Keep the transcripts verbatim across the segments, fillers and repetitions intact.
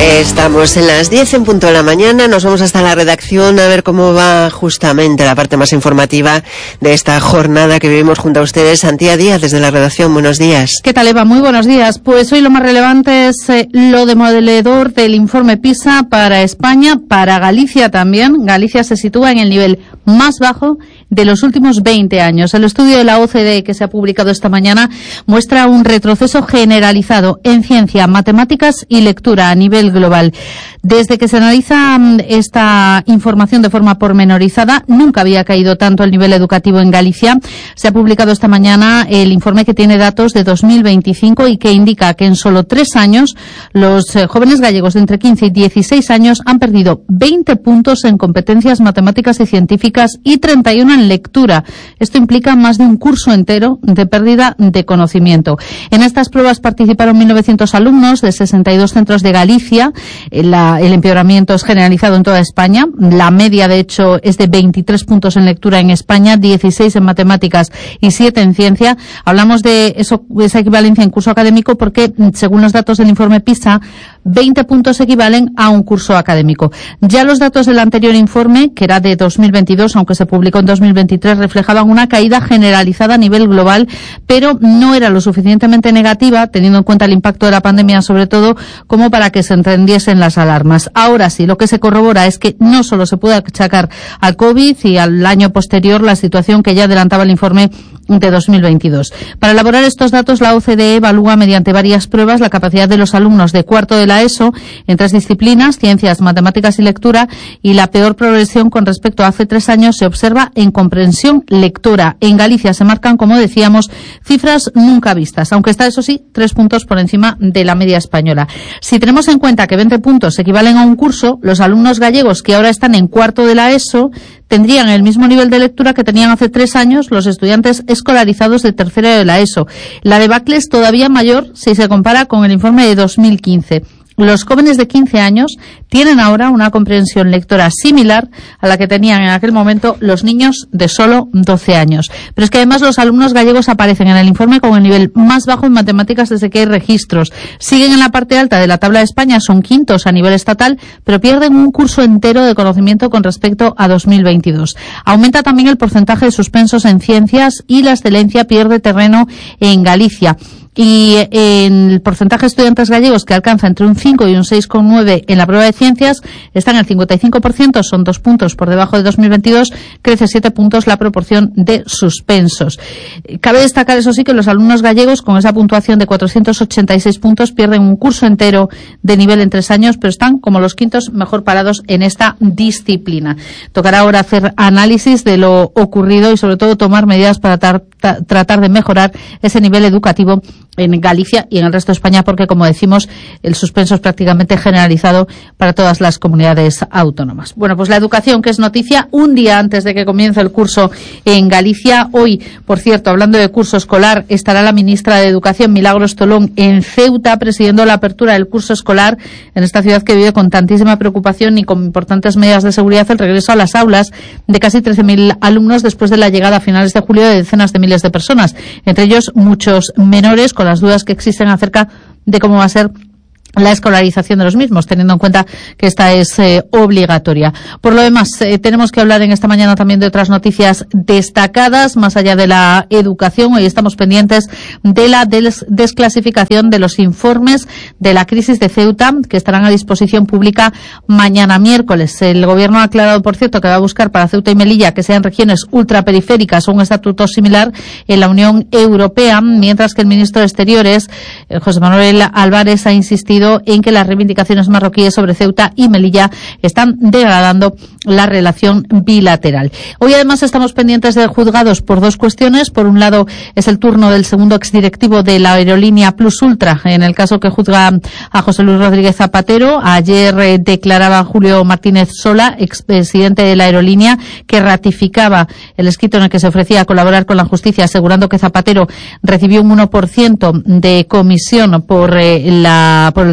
Estamos en las diez en punto de la mañana, nos vamos hasta la redacción a ver cómo va justamente la parte más informativa de esta jornada que vivimos junto a ustedes. Antía Díaz, desde la redacción, buenos días. ¿Qué tal, Eva? Muy buenos días. Pues hoy lo más relevante es eh, lo demoledor del informe PISA para España, para Galicia también. Galicia se sitúa en el nivel más bajo de los últimos veinte años. El estudio de la O C D E que se ha publicado esta mañana muestra un retroceso generalizado en ciencia, matemáticas y lectura a nivel global. Desde que se analiza esta información de forma pormenorizada, nunca había caído tanto el nivel educativo en Galicia. Se ha publicado esta mañana el informe que tiene datos de dos mil veinticinco y que indica que en solo tres años los eh, jóvenes gallegos de entre quince y dieciséis años han perdido veinte puntos en competencias matemáticas y científicas y treinta y uno en lectura. Esto implica más de un curso entero de pérdida de conocimiento. En estas pruebas participaron mil novecientos alumnos de sesenta y dos centros de Galicia. La, el empeoramiento es generalizado en toda España. La media, de hecho, es de veintitrés puntos en lectura en España, dieciséis en matemáticas y siete en ciencia. Hablamos de eso, esa equivalencia en curso académico porque, según los datos del informe PISA, veinte puntos equivalen a un curso académico. Ya los datos del anterior informe, que era de dos mil veintidós, aunque se publicó en dos mil veintitrés, reflejaban una caída generalizada a nivel global, pero no era lo suficientemente negativa, teniendo en cuenta el impacto de la pandemia, sobre todo, como para que se encendiesen las alarmas. Ahora sí, lo que se corrobora es que no solo se puede achacar al COVID y al año posterior la situación que ya adelantaba el informe de dos mil veintidós. Para elaborar estos datos, la O C D E evalúa mediante varias pruebas la capacidad de los alumnos de cuarto de la ESO en tres disciplinas, ciencias, matemáticas y lectura, y la peor progresión con respecto a hace tres años se observa en comprensión lectora. En Galicia se marcan, como decíamos, cifras nunca vistas, aunque está, eso sí, tres puntos por encima de la media española. Si tenemos en cuenta que veinte puntos equivalen a un curso, los alumnos gallegos que ahora están en cuarto de la ESO tendrían el mismo nivel de lectura que tenían hace tres años los estudiantes escolarizados de tercero de la ESO. La debacle es todavía mayor si se compara con el informe de dos mil quince. Los jóvenes de quince años tienen ahora una comprensión lectora similar a la que tenían en aquel momento los niños de solo doce años. Pero es que además los alumnos gallegos aparecen en el informe con el nivel más bajo en matemáticas desde que hay registros. Siguen en la parte alta de la tabla de España, son quintos a nivel estatal, pero pierden un curso entero de conocimiento con respecto a dos mil veintidós. Aumenta también el porcentaje de suspensos en ciencias y la excelencia pierde terreno en Galicia. Y en el porcentaje de estudiantes gallegos que alcanza entre un cinco y un seis coma nueve en la prueba de ciencias está en el cincuenta y cinco por ciento, son dos puntos por debajo de dos mil veintidós, crece siete puntos la proporción de suspensos. Cabe destacar, eso sí, que los alumnos gallegos con esa puntuación de cuatrocientos ochenta y seis puntos pierden un curso entero de nivel en tres años, pero están como los quintos mejor parados en esta disciplina. Tocará ahora hacer análisis de lo ocurrido y sobre todo tomar medidas para tar, ta, tratar de mejorar ese nivel educativo en Galicia y en el resto de España, porque, como decimos, el suspenso es prácticamente generalizado para todas las comunidades autónomas. Bueno, pues la educación, que es noticia un día antes de que comience el curso en Galicia. Hoy, por cierto, hablando de curso escolar, estará la ministra de Educación, Milagros Tolón, en Ceuta, presidiendo la apertura del curso escolar en esta ciudad que vive con tantísima preocupación y con importantes medidas de seguridad el regreso a las aulas de casi trece mil alumnos después de la llegada a finales de julio de decenas de miles de personas, entre ellos muchos menores, con las dudas que existen acerca de cómo va a ser la escolarización de los mismos, teniendo en cuenta que esta es eh, obligatoria. Por lo demás, eh, tenemos que hablar en esta mañana también de otras noticias destacadas, más allá de la educación. Hoy estamos pendientes de la des- desclasificación de los informes de la crisis de Ceuta, que estarán a disposición pública mañana miércoles. El Gobierno ha aclarado, por cierto, que va a buscar para Ceuta y Melilla que sean regiones ultraperiféricas o un estatuto similar en la Unión Europea, mientras que el ministro de Exteriores, eh, José Manuel Álvarez, ha insistido en que las reivindicaciones marroquíes sobre Ceuta y Melilla están degradando la relación bilateral. Hoy además estamos pendientes de juzgados por dos cuestiones. Por un lado es el turno del segundo exdirectivo de la aerolínea Plus Ultra, en el caso que juzga a José Luis Rodríguez Zapatero. Ayer eh, declaraba Julio Martínez Sola, expresidente de la aerolínea, que ratificaba el escrito en el que se ofrecía a colaborar con la justicia, asegurando que Zapatero recibió un uno por ciento de comisión por, eh, la, por el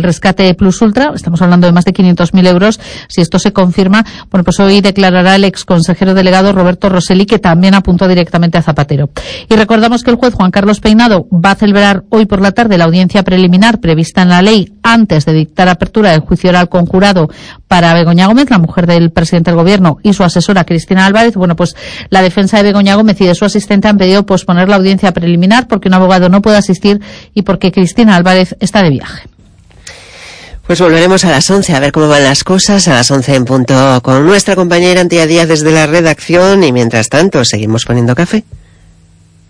el rescate Plus Ultra. Estamos hablando de más de quinientos mil euros. Si esto se confirma, bueno, pues hoy declarará el exconsejero delegado Roberto Rosselli, que también apuntó directamente a Zapatero. Y recordamos que el juez Juan Carlos Peinado va a celebrar hoy por la tarde la audiencia preliminar prevista en la ley antes de dictar apertura del juicio oral conjurado para Begoña Gómez, la mujer del presidente del Gobierno, y su asesora Cristina Álvarez. Bueno, pues la defensa de Begoña Gómez y de su asistente han pedido posponer la audiencia preliminar porque un abogado no puede asistir y porque Cristina Álvarez está de viaje. Pues volveremos a las once a ver cómo van las cosas, a las once en punto, con nuestra compañera Antía Díaz desde la redacción, y mientras tanto seguimos poniendo café.